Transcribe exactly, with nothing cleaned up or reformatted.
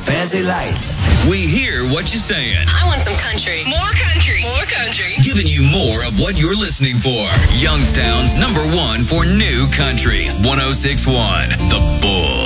fancy life. We hear what you're saying. I want some country. More country. More country. Giving you more of what you're listening for. Youngstown's number one for new country. one oh six point one, The Bull.